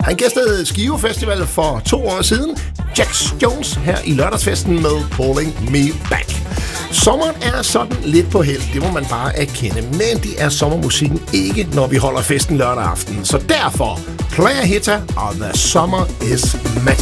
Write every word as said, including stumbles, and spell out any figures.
Han gæstede Skive Festival for to år siden. Jax Jones her i lørdagsfesten med Calling Me Back. Sommeren er sådan lidt på held, det må man bare erkende. Men det er sommermusikken ikke, når vi holder festen lørdag aften. Så derfor Player Hitter og The Summer Is Magic.